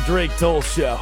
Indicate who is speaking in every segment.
Speaker 1: Drake Toll Show.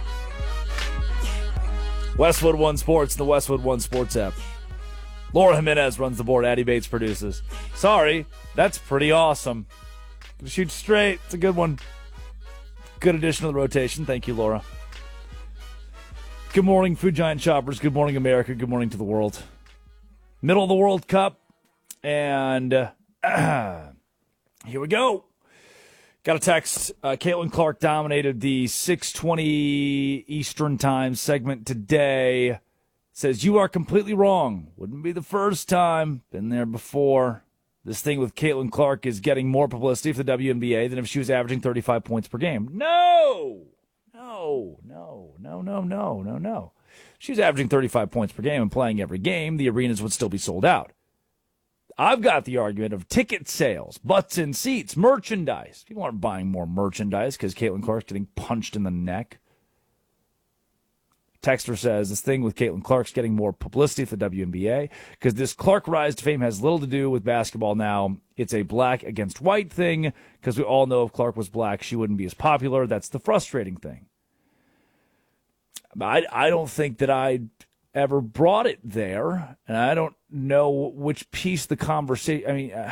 Speaker 1: Westwood One Sports, the Westwood One Sports app. Laura Jimenez runs the board. Addie Bates produces. Sorry, that's pretty awesome. Gonna shoot straight. It's a good one. Good addition to the rotation. Thank you, Laura. Good morning, Food Giant shoppers. Good morning, America. Good morning to the world. Middle of the World Cup. And here we go. Got a text. Caitlin Clark dominated the 6:20 Eastern Time segment today. Says, you are completely wrong. Wouldn't be the first time. Been there before. This thing with Caitlin Clark is getting more publicity for the WNBA than if she was averaging 35 points per game. No. She was averaging 35 points per game and playing every game. The arenas would still be sold out. I've got the argument of ticket sales, butts in seats, merchandise. People aren't buying more merchandise because Caitlin Clark's getting punched in the neck. Texter says, this thing with Caitlin Clark's getting more publicity for the WNBA because this Clark rise to fame has little to do with basketball now. It's a black against white thing because we all know if Clark was black, she wouldn't be as popular. That's the frustrating thing. I don't think that I ever brought it there, and I don't know which piece the conversation. I mean,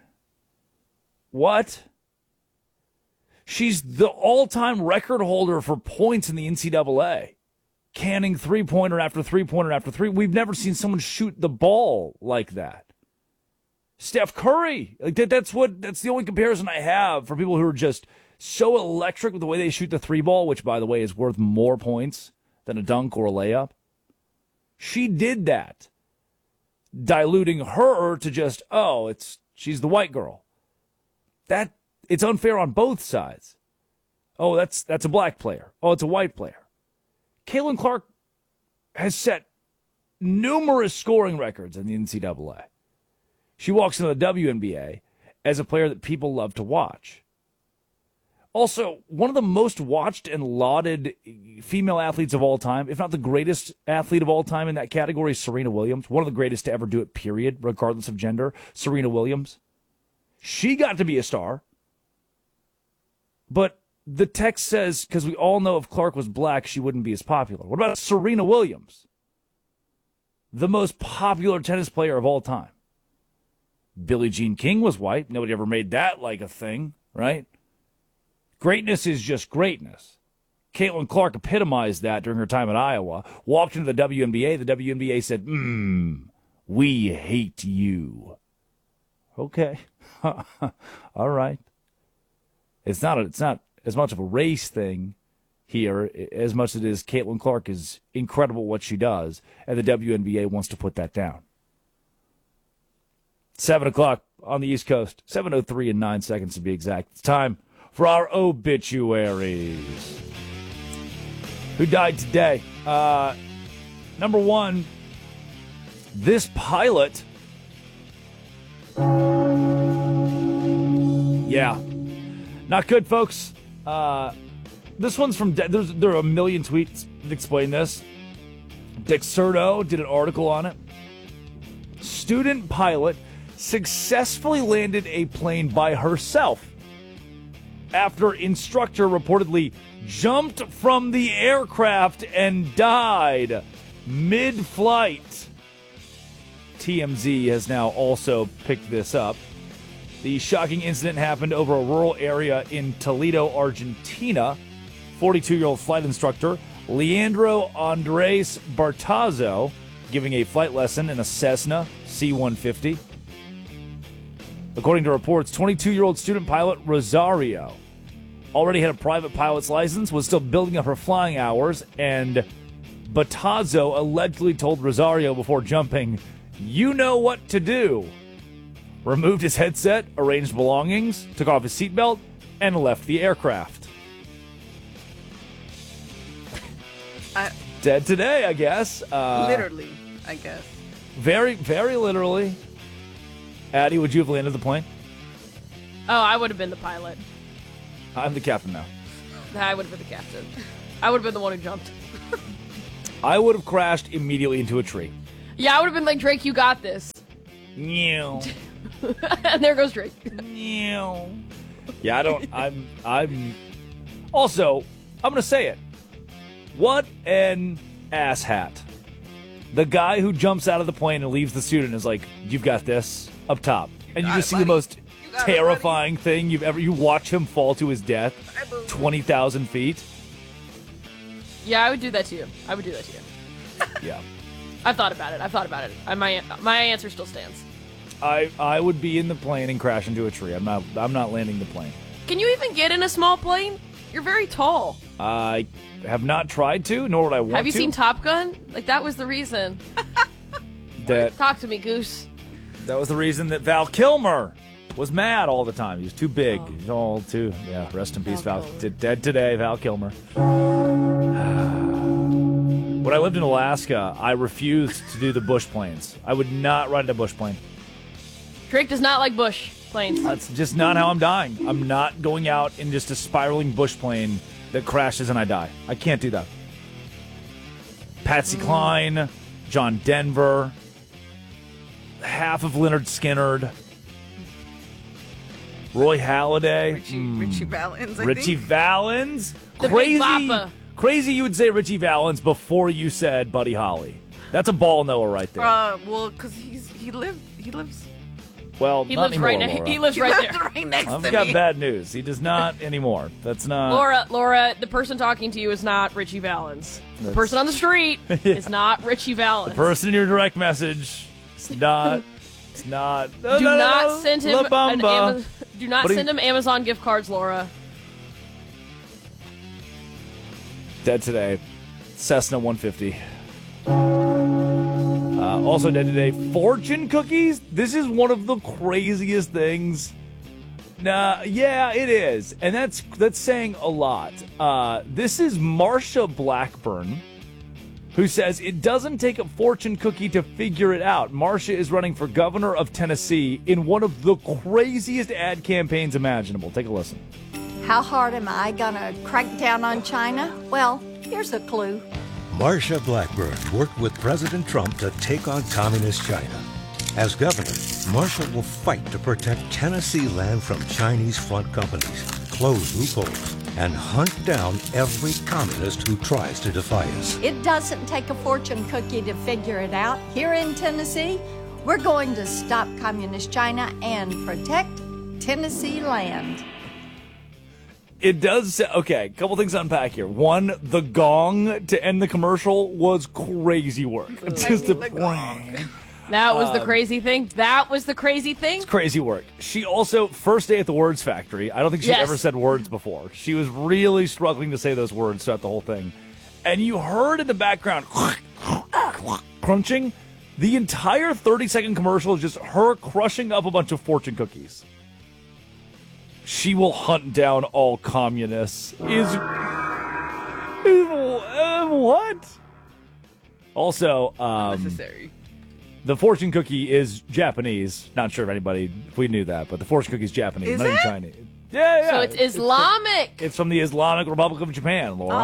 Speaker 1: what? She's the all-time record holder for points in the NCAA. Canning three-pointer after three-pointer after three. We've never seen someone shoot the ball like that. Steph Curry. That's the only comparison I have for people who are just so electric with the way they shoot the three ball, which, by the way, is worth more points than a dunk or a layup. She did that, diluting her to just, she's the white girl. It's unfair on both sides. Oh, that's a black player. Oh, it's a white player. Caitlin Clark has set numerous scoring records in the NCAA. She walks into the WNBA as a player that people love to watch. Also, one of the most watched and lauded female athletes of all time, if not the greatest athlete of all time in that category, is Serena Williams. One of the greatest to ever do it, period, regardless of gender, Serena Williams. She got to be a star. But the text says, because we all know if Clark was black, she wouldn't be as popular. What about Serena Williams? The most popular tennis player of all time. Billie Jean King was white. Nobody ever made that like a thing, right? Greatness is just greatness. Caitlin Clark epitomized that during her time at Iowa. Walked into the WNBA. The WNBA said, we hate you. Okay. All right. It's not as much of a race thing here as much as it is Caitlin Clark is incredible what she does, and the WNBA wants to put that down. 7 o'clock on the East Coast. 7:03 and 9 seconds to be exact. It's time for our obituaries. Who died today? Number one, this pilot. Yeah. Not good, folks. This one's from... There are a million tweets that explain this. Dick Certo did an article on it. Student pilot successfully landed a plane by herself after instructor reportedly jumped from the aircraft and died mid-flight. TMZ has now also picked this up. The shocking incident happened over a rural area in Toledo, Argentina. 42-year-old flight instructor Leandro Andres Bartazo giving a flight lesson in a Cessna C-150. According to reports, 22-year-old student pilot Rosario already had a private pilot's license, was still building up her flying hours, and Bartazo allegedly told Rosario before jumping, "You know what to do." Removed his headset, arranged belongings, took off his seatbelt, and left the aircraft. Dead today, I guess.
Speaker 2: Literally, I guess.
Speaker 1: Very, very literally. Addie, would you have landed the plane?
Speaker 2: Oh, I would have been the pilot.
Speaker 1: I'm the captain now.
Speaker 2: I would have been the captain. I would have been the one who jumped.
Speaker 1: I would have crashed immediately into a tree.
Speaker 2: Yeah, I would have been like, Drake, you got this.
Speaker 1: Meow.
Speaker 2: And there goes Drake.
Speaker 1: Meow. Yeah, I'm also, I'm going to say it. What an asshat. The guy who jumps out of the plane and leaves the student is like, you've got this, up top. And you just see the most terrifying thing you've ever... You watch him fall to his death, 20,000 feet.
Speaker 2: Yeah, I would do that to you. I would do that to you.
Speaker 1: Yeah.
Speaker 2: I've thought about it. My answer still stands.
Speaker 1: I would be in the plane and crash into a tree. I'm not landing the plane.
Speaker 2: Can you even get in a small plane? You're very tall.
Speaker 1: I have not tried to, nor would I want to.
Speaker 2: Have you seen Top Gun? Like, that was the reason. Talk to me, Goose.
Speaker 1: That was the reason that Val Kilmer was mad all the time. He was too big. He's all too... Yeah, rest in peace, Val. Dead today, Val Kilmer. When I lived in Alaska, I refused to do the bush planes. I would not ride a bush plane.
Speaker 2: Drake does not like bush planes.
Speaker 1: That's just not how I'm dying. I'm not going out in just a spiraling bush plane that crashes and I die. I can't do that. Patsy Cline, John Denver, half of Leonard Skinnard, Roy Halladay,
Speaker 3: Richie Valens.
Speaker 1: Richie Valens.
Speaker 2: The Big Boppa.
Speaker 1: Crazy you would say Richie Valens before you said Buddy Holly. That's a ball Noah right there.
Speaker 3: Well, because he lives.
Speaker 1: Well,
Speaker 2: He
Speaker 1: not
Speaker 2: lives
Speaker 1: anymore,
Speaker 2: right
Speaker 1: Laura.
Speaker 2: He lives right there.
Speaker 3: right next
Speaker 1: I've
Speaker 3: to
Speaker 1: got
Speaker 3: me.
Speaker 1: bad news. He does not anymore. That's not...
Speaker 2: Laura, the person talking to you is not Richie Valens. The person on the street is not Richie Valens.
Speaker 1: The person in your direct message is not... It's not...
Speaker 2: Do not send him
Speaker 1: La Bamba.
Speaker 2: Do not send him Amazon gift cards, Laura.
Speaker 1: Dead today. Cessna 150. Also dead today. Fortune cookies? This is one of the craziest things. Nah, yeah, it is. And that's saying a lot. This is Marsha Blackburn, who says it doesn't take a fortune cookie to figure it out. Marsha is running for governor of Tennessee in one of the craziest ad campaigns imaginable. Take a listen.
Speaker 4: How hard am I gonna crack down on China? Well, here's a clue.
Speaker 5: Marsha Blackburn worked with President Trump to take on communist China. As governor, Marsha will fight to protect Tennessee land from Chinese front companies, close loopholes, and hunt down every communist who tries to defy us.
Speaker 4: It doesn't take a fortune cookie to figure it out. Here in Tennessee, we're going to stop communist China and protect Tennessee land.
Speaker 1: It does say, okay, a couple things to unpack here. One, the gong to end the commercial was crazy work. Just
Speaker 3: the gong.
Speaker 2: That was the crazy thing. That was the crazy thing.
Speaker 1: It's crazy work. She also, first day at the Words Factory, I don't think she'd ever said words before. She was really struggling to say those words throughout the whole thing. And you heard in the background crunching. The entire 30-second commercial is just her crushing up a bunch of fortune cookies. She will hunt down all communists. What? Also,
Speaker 3: Necessary.
Speaker 1: the fortune cookie is Japanese. Not sure if we knew that, but the fortune cookie is Japanese,
Speaker 3: Is
Speaker 1: not even
Speaker 3: it?
Speaker 1: Chinese. Yeah.
Speaker 2: So it's Islamic.
Speaker 1: It's from the Islamic Republic of Japan, Laura.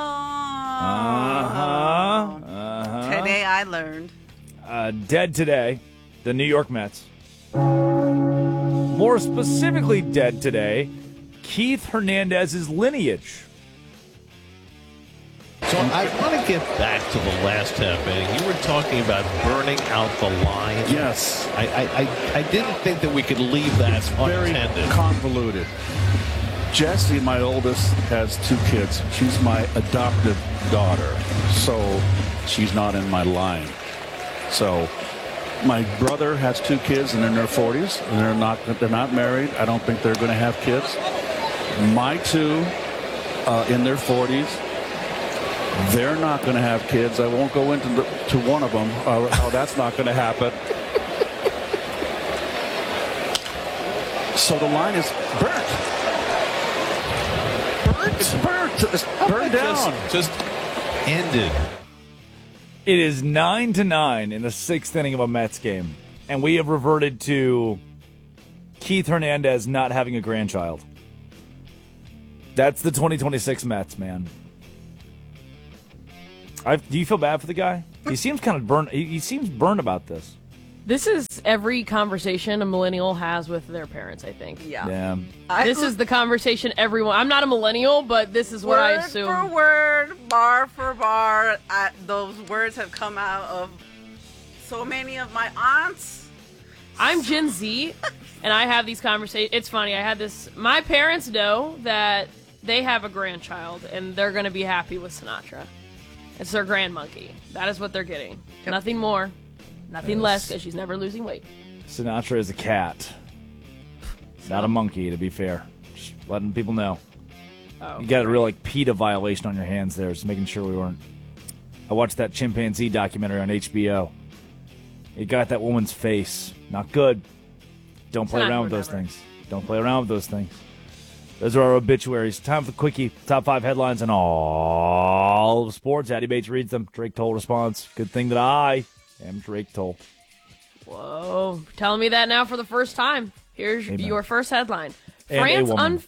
Speaker 3: Today I learned.
Speaker 1: Dead today, the New York Mets. More specifically dead today, Keith Hernandez's lineage.
Speaker 6: So I want to get back to the last half inning. You were talking about burning out the line.
Speaker 7: Yes.
Speaker 6: I didn't think that we could leave that
Speaker 7: Very
Speaker 6: unattended.
Speaker 7: convoluted. Jessie, my oldest, has 2 kids. She's my adoptive daughter, so she's not in my line. So my brother has 2 kids, and they're in their 40s, and they're not married. I don't think they're going to have kids. My 2 in their 40s. They're not going to have kids. I won't go into to one of them, how that's not going to happen. So the line is burnt. It's burnt. It's burned down.
Speaker 6: Just ended.
Speaker 1: It is 9-9 in the 6th inning of a Mets game, and we have reverted to Keith Hernandez not having a grandchild. That's the 2026 Mets, man. Do you feel bad for the guy? He seems kind of burned. He seems burned about this.
Speaker 2: This is every conversation a millennial has with their parents, I think.
Speaker 3: Yeah.
Speaker 2: This is the conversation everyone... I'm not a millennial, but this is what I assume.
Speaker 3: Word for word, bar for bar, those words have come out of so many of my aunts.
Speaker 2: I'm Gen Z, and I have these conversations. It's funny. I had this... My parents know that they have a grandchild, and they're going to be happy with Sinatra. It's their grand monkey. That is what they're getting.
Speaker 3: Yep.
Speaker 2: Nothing more. Nothing less, because she's never losing weight.
Speaker 1: Sinatra is a cat. Not a monkey, to be fair. Just letting people know.
Speaker 2: Oh,
Speaker 1: You got a real PETA violation on your hands there, just making sure we weren't. I watched that chimpanzee documentary on HBO. It got that woman's face. Not good. Don't play around with those things. Don't play around with those things. Those are our obituaries. Time for the quickie. Top 5 headlines and all of sports. Addy Bates reads them. Drake Toll responds. Good thing that I am Drake Toll.
Speaker 2: Whoa. Telling me that now for the first time. Here's
Speaker 1: Amen.
Speaker 2: your first headline.
Speaker 1: And
Speaker 2: France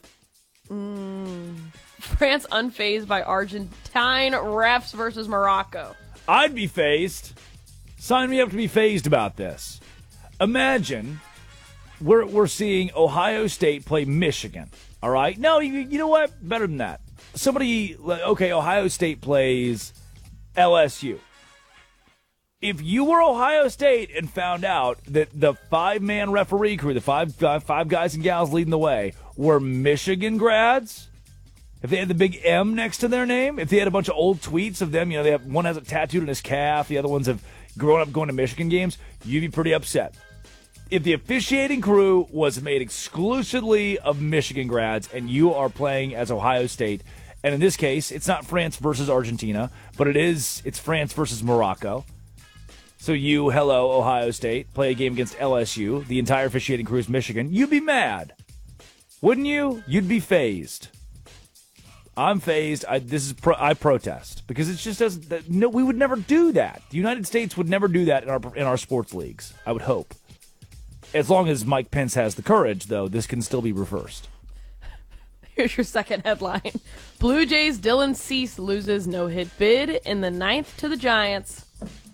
Speaker 2: France unfazed by Argentine refs versus Morocco.
Speaker 1: I'd be phased. Sign me up to be phased about this. Imagine we're seeing Ohio State play Michigan. All right? No, you know what? Better than that. Ohio State plays LSU. If you were Ohio State and found out that the 5-man referee crew, the five guys and gals leading the way, were Michigan grads, if they had the big M next to their name, if they had a bunch of old tweets of them, one has it tattooed on his calf, the other ones have grown up going to Michigan games, you'd be pretty upset. If the officiating crew was made exclusively of Michigan grads and you are playing as Ohio State, and in this case, it's not France versus Argentina, but it's France versus Morocco. So you, Ohio State, play a game against LSU. The entire officiating crew is Michigan. You'd be mad. Wouldn't you? You'd be phased. I'm phased. I protest because it just doesn't. No, we would never do that. The United States would never do that in our sports leagues. I would hope. As long as Mike Pence has the courage, though, this can still be reversed.
Speaker 2: Here's your second headline. Blue Jays' Dylan Cease loses no-hit bid in the 9th to the Giants.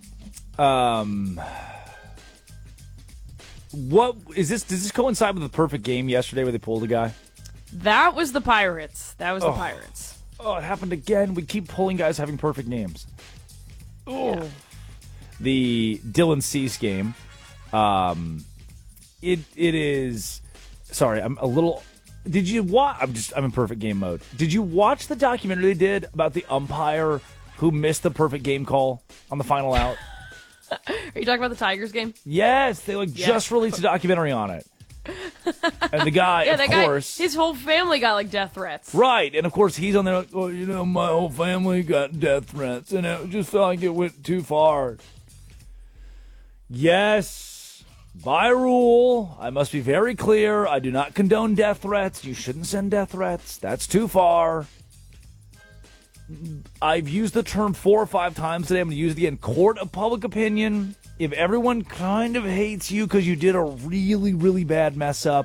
Speaker 1: What is this? Does this coincide with the perfect game yesterday where they pulled a guy?
Speaker 2: That was the Pirates. The Pirates.
Speaker 1: Oh, it happened again. We keep pulling guys having perfect names. Oh, yeah. The Dylan Cease game. It is. Sorry, I'm a little. Did you watch? I'm in perfect game mode. Did you watch the documentary they did about the umpire who missed the perfect game call on the final out?
Speaker 2: Are you talking about the Tigers game?
Speaker 1: Yes, they just released a documentary on it. And the guy, of course,
Speaker 2: his whole family got death threats.
Speaker 1: Right, and of course he's on there. Well, my whole family got death threats, and it just felt like it went too far. Yes, by rule, I must be very clear. I do not condone death threats. You shouldn't send death threats. That's too far. I've used the term 4 or 5 times today. I'm going to use it again. Court of public opinion. If everyone kind of hates you because you did a really, really bad mess up,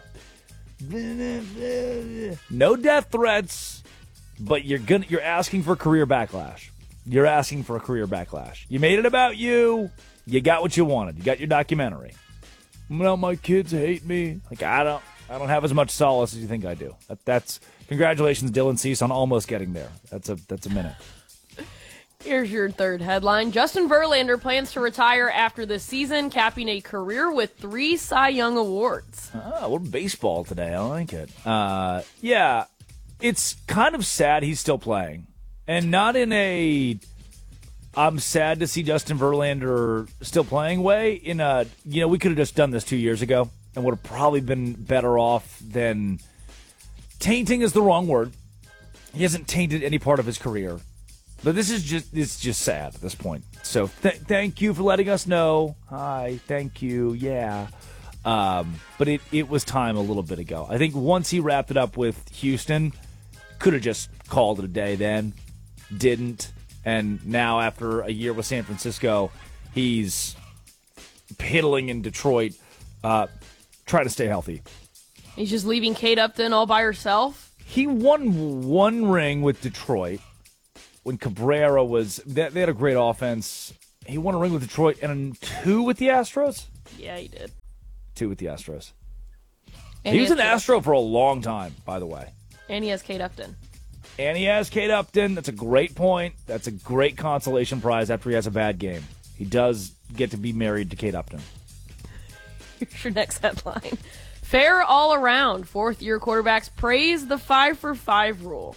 Speaker 1: no death threats, but you're asking for career backlash. You're asking for a career backlash. You made it about you. You got what you wanted. You got your documentary. Well, my kids hate me. I don't have as much solace as you think I do. That's congratulations, Dylan Cease, on almost getting there. That's a minute.
Speaker 2: Here's your third headline. Justin Verlander plans to retire after this season, capping a career with 3 Cy Young awards.
Speaker 1: We're baseball today. I like it. Yeah, it's kind of sad he's still playing. And not in a I'm sad to see Justin Verlander still playing way. In a, we could have just done this 2 years ago and would have probably been better off than tainting is the wrong word. He hasn't tainted any part of his career. But it's just sad at this point. So thank you for letting us know. Hi, thank you. Yeah. But it was time a little bit ago. I think once he wrapped it up with Houston, could have just called it a day then. Didn't. And now after a year with San Francisco, he's piddling in Detroit, trying to stay healthy.
Speaker 2: He's just leaving Kate Upton all by herself?
Speaker 1: He won 1 ring with Detroit. When Cabrera they had a great offense. He won a ring with Detroit and 2 with the Astros.
Speaker 2: Yeah, he did.
Speaker 1: 2 with the Astros.
Speaker 2: And
Speaker 1: He was
Speaker 2: has
Speaker 1: an
Speaker 2: Kate
Speaker 1: Astro
Speaker 2: Upton.
Speaker 1: for a long time, by the way.
Speaker 2: And he has Kate Upton.
Speaker 1: And he has Kate Upton. That's a great point. That's a great consolation prize after he has a bad game. He does get to be married to Kate Upton.
Speaker 2: Here's your next headline. Fair all around. Fourth-year quarterbacks praise the 5-for-5 rule.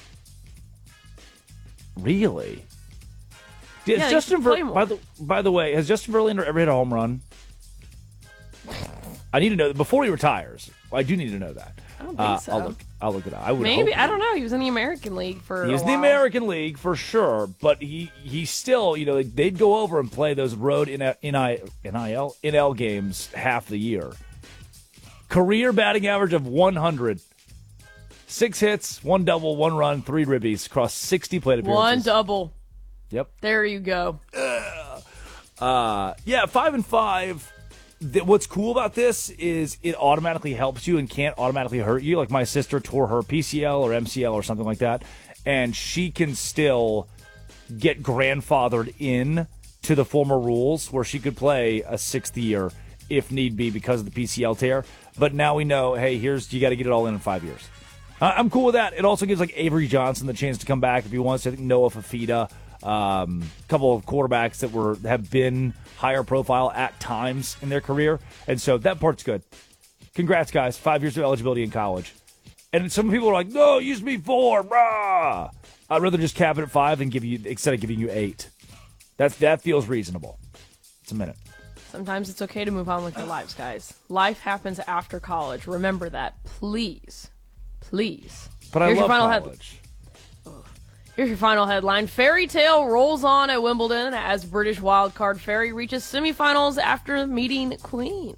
Speaker 1: Really?
Speaker 2: Yeah,
Speaker 1: Has
Speaker 2: they
Speaker 1: Justin
Speaker 2: should play more.
Speaker 1: by the way, has Justin Verlander ever hit a home run? I need to know before he retires. I do need to know that.
Speaker 2: I don't think so.
Speaker 1: I'll look it up. I would
Speaker 2: Maybe.
Speaker 1: hope
Speaker 2: I don't know. He was in the American League for
Speaker 1: He
Speaker 2: a
Speaker 1: was in the
Speaker 2: while.
Speaker 1: American League for sure, but he still, they'd go over and play those road NL games half the year. Career batting average of 100. 6 hits, 1 double, 1 run, 3 ribbies across 60 plate appearances.
Speaker 2: 1 double.
Speaker 1: Yep.
Speaker 2: There you go.
Speaker 1: 5-5. What's cool about this is it automatically helps you and can't automatically hurt you. Like my sister tore her PCL or MCL or something like that, and she can still get grandfathered in to the former rules where she could play a 6th year if need be because of the PCL tear. But now we know, hey, you got to get it all in 5 years. I'm cool with that. It also gives like Avery Johnson the chance to come back if he wants to. I think Noah Fafita, couple of quarterbacks that have been higher profile at times in their career, and so that part's good. Congrats, guys! 5 years of eligibility in college, and some people are like, "No, it used to be 4." Rah! I'd rather just cap it at 5 and instead of giving you 8. That feels reasonable. It's a minute.
Speaker 2: Sometimes it's okay to move on with your lives, guys. Life happens after college. Remember that, please. Please.
Speaker 1: But I
Speaker 2: Here's your
Speaker 1: love
Speaker 2: final
Speaker 1: college.
Speaker 2: Here's your final headline. Fairy tale rolls on at Wimbledon as British wildcard Fairy reaches semifinals after meeting Queen.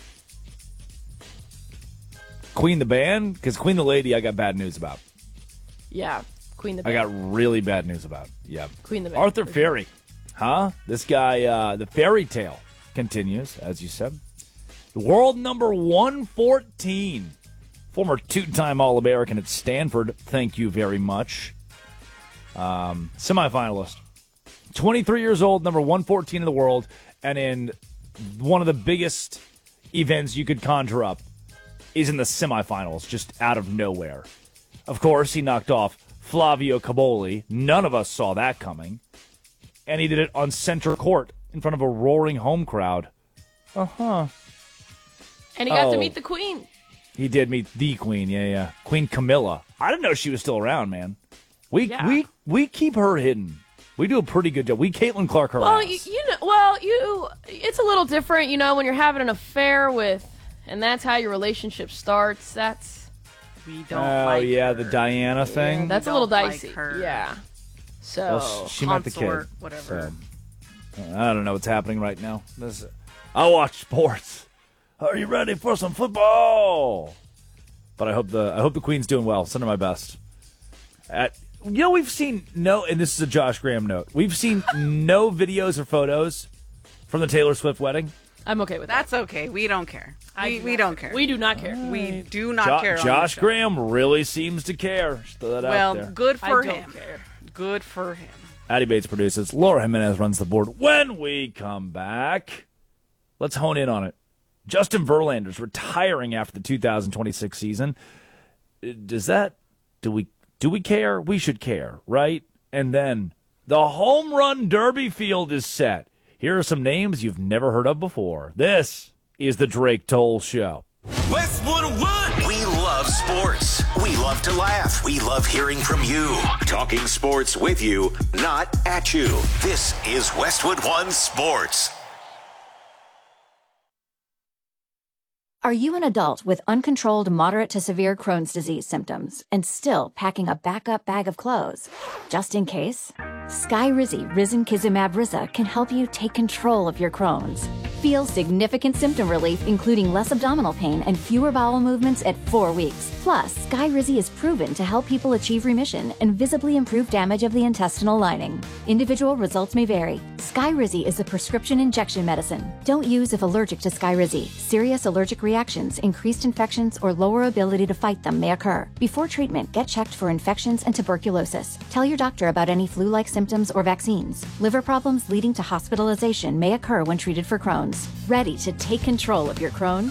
Speaker 1: Queen the band? Because Queen the lady, I got bad news about.
Speaker 2: Yeah, Queen the
Speaker 1: I
Speaker 2: band.
Speaker 1: got really bad news about. Yeah.
Speaker 2: Queen the band.
Speaker 1: Arthur
Speaker 2: for
Speaker 1: Ferry. Huh? This guy, the fairy tale continues, as you said. World number 114. Former 2-time All-American at Stanford. Thank you very much. Semifinalist. 23 years old, number 114 in the world, and in one of the biggest events you could conjure up is in the semifinals, just out of nowhere. Of course, he knocked off Flavio Caboli. None of us saw that coming. And he did it on center court in front of a roaring home crowd.
Speaker 2: And he got to
Speaker 1: Oh.
Speaker 2: meet the Queen.
Speaker 1: He did meet the Queen, yeah. Queen Camilla. I didn't know she was still around, man. We keep her hidden. We do a pretty good job. We Caitlin Clark her
Speaker 2: Well,
Speaker 1: ass.
Speaker 2: it's a little different, when you're having an affair with, and that's how your relationship starts.
Speaker 3: We don't like
Speaker 1: the
Speaker 3: her.
Speaker 1: Diana thing.
Speaker 2: That's a
Speaker 3: don't
Speaker 2: little
Speaker 3: like
Speaker 2: dicey.
Speaker 3: her.
Speaker 2: Yeah. So
Speaker 1: Well, she met the kid.
Speaker 3: consort, whatever.
Speaker 1: So, I don't know what's happening right now. I watch sports. Are you ready for some football? But I hope the Queen's doing well. Send her my best. We've seen and this is a Josh Graham note. We've seen no videos or photos from the Taylor Swift wedding.
Speaker 2: I'm okay with that.
Speaker 3: That's okay. We don't care.
Speaker 2: I
Speaker 3: We don't care.
Speaker 2: We do not care.
Speaker 3: We do not care. on
Speaker 1: Josh
Speaker 3: this show.
Speaker 1: Graham really seems to care. Just throw that out
Speaker 3: Well,
Speaker 1: there.
Speaker 3: good
Speaker 2: I
Speaker 3: for
Speaker 2: don't
Speaker 3: him.
Speaker 2: care.
Speaker 3: Good for him.
Speaker 1: Addie Bates produces. Laura Jimenez runs the board. When we come back, let's hone in on it. Justin Verlander's retiring after the 2026 season. Do we care? We should care, right? And then the home run derby field is set. Here are some names you've never heard of before. This is the Drake Toll Show.
Speaker 8: Westwood One. We love sports. We love to laugh. We love hearing from you. Talking sports with you, not at you. This is Westwood One Sports.
Speaker 9: Are you an adult with uncontrolled moderate to severe Crohn's disease symptoms and still packing a backup bag of clothes? Just in case? Skyrizi Risankizumab Riza can help you take control of your Crohn's. Feel significant symptom relief, including less abdominal pain and fewer bowel movements at 4 weeks. Plus, Skyrizi is proven to help people achieve remission and visibly improve damage of the intestinal lining. Individual results may vary. Skyrizi is a prescription injection medicine. Don't use if allergic to Skyrizi. Serious allergic reactions, increased infections, or lower ability to fight them may occur. Before treatment, get checked for infections and tuberculosis. Tell your doctor about any flu-like symptoms or vaccines. Liver problems leading to hospitalization may occur when treated for Crohn's. Ready to take control of your Crohn's?